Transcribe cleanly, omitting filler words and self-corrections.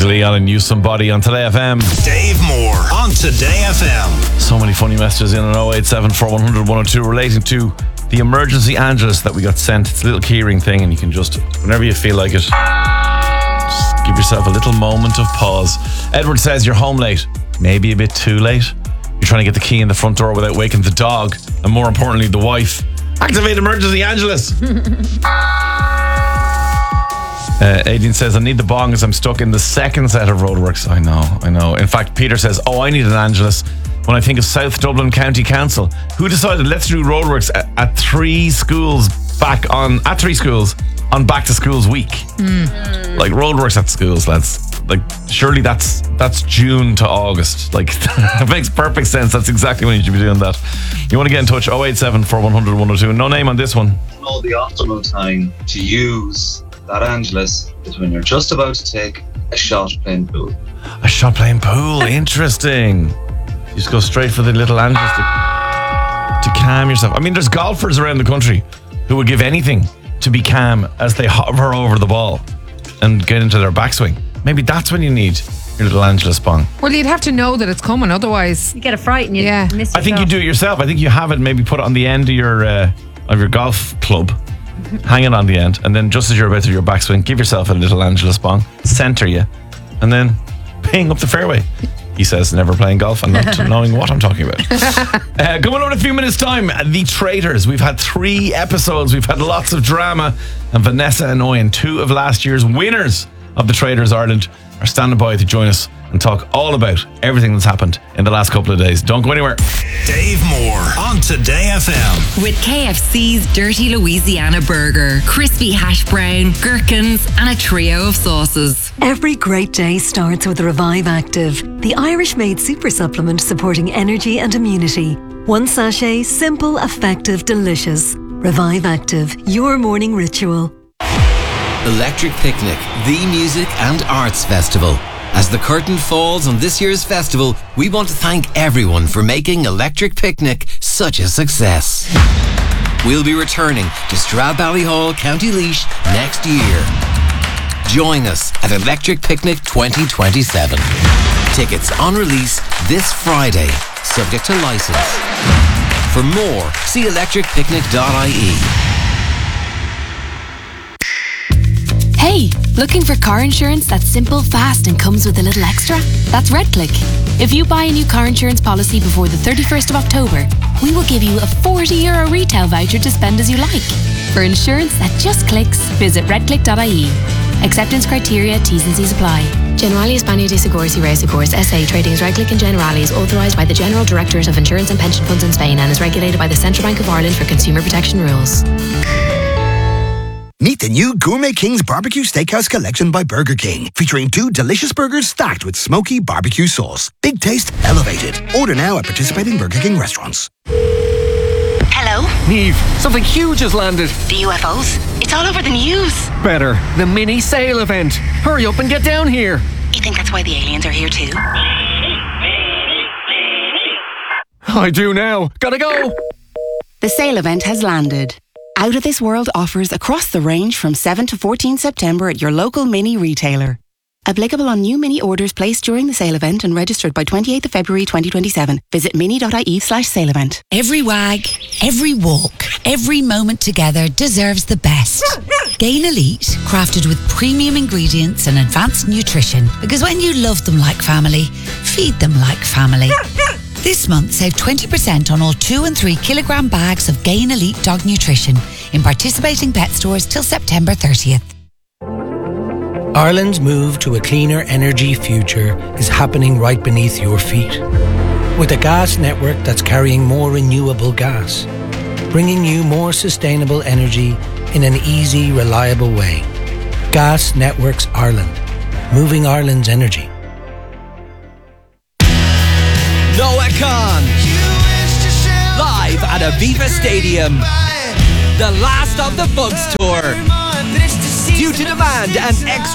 Kings of Leon and Use Somebody on Today FM. Dave Moore on Today FM. So many funny messages in on 087 4100 102 relating to the emergency Angelus that we got sent. It's a little keyring thing, and you can just, whenever you feel like it, just give yourself a little moment of pause. Edward says you're home late, maybe a bit too late. You're trying to get the key in the front door without waking the dog, and more importantly, the wife. Activate emergency Angelus. Aidan says, I need the bong as I'm stuck in the second set of roadworks. I know. In fact, Peter says, I need an Angelus when I think of South Dublin County Council, who decided let's do roadworks at three schools on back to schools week. Like roadworks at schools, lads. Like surely that's June to August. Like that makes perfect sense. That's exactly when you should be doing that. You want to get in touch, 087 4100 102. No name on this one. The optimal time to use that Angelus is when you're just about to take a shot playing pool. A shot playing pool, interesting. You just go straight for the little Angelus to calm yourself. I mean, there's golfers around the country who would give anything to be calm as they hover over the ball and get into their backswing. Maybe that's when you need your little Angelus bong. Well, you'd have to know that it's coming, otherwise you get a fright and you miss yourself. I think you do it yourself. I think you have it, maybe put it on the end of your golf club, hang it on the end, and then just as you're about to do your backswing, give yourself a little Angelus bong, center you, and then ping up the fairway. He says, never playing golf and not knowing what I'm talking about. Coming on in a few minutes' time, The Traitors. We've had 3 episodes. We've had lots of drama. And Vanessa and Owen, 2 of last year's winners of The Traitors Ireland, are standing by to join us and talk all about everything that's happened in the last couple of days. Don't go anywhere. Dave Moore on Today FM. With KFC's Dirty Louisiana Burger, crispy hash brown, gherkins, and a trio of sauces. Every great day starts with Revive Active, the Irish-made super supplement supporting energy and immunity. 1 sachet, simple, effective, delicious. Revive Active, your morning ritual. Electric Picnic, the music and arts festival. As the curtain falls on this year's festival, we want to thank everyone for making Electric Picnic such a success. We'll be returning to Stradbally, County Laois next year. Join us at Electric Picnic 2027. Tickets on release this Friday, subject to license. For more, see electricpicnic.ie. Hey, looking for car insurance that's simple, fast and comes with a little extra? That's RedClick. If you buy a new car insurance policy before the 31st of October, we will give you a €40 retail voucher to spend as you like. For insurance that just clicks, visit redclick.ie. Acceptance criteria, T's and C's apply. Generali España de Seguros y Reasegurs S.A. Trading as RedClick and Generali is authorised by the General Directorate of Insurance and Pension Funds in Spain and is regulated by the Central Bank of Ireland for consumer protection rules. Meet the new Gourmet Kings Barbecue Steakhouse Collection by Burger King, featuring 2 delicious burgers stacked with smoky barbecue sauce. Big taste, elevated. Order now at participating Burger King restaurants. Hello? Niamh, something huge has landed. The UFOs? It's all over the news. Better, the mini sale event. Hurry up and get down here. You think that's why the aliens are here too? I do now. Gotta go. The sale event has landed. Out of This World offers across the range from 7 to 14 September at your local mini retailer. Applicable on new mini orders placed during the sale event and registered by 28th of February 2027. Visit mini.ie/sale event. Every wag, every walk, every moment together deserves the best. Gain Elite, crafted with premium ingredients and advanced nutrition. Because when you love them like family, feed them like family. This month, save 20% on all 2 and 3 kilogram bags of Gain Elite dog nutrition in participating pet stores till September 30th. Ireland's move to a cleaner energy future is happening right beneath your feet. With a gas network that's carrying more renewable gas, bringing you more sustainable energy in an easy, reliable way. Gas Networks Ireland, moving Ireland's energy. Noah Khan, live at Aviva Stadium. The last of the Bugs Tour. Due to demand and extra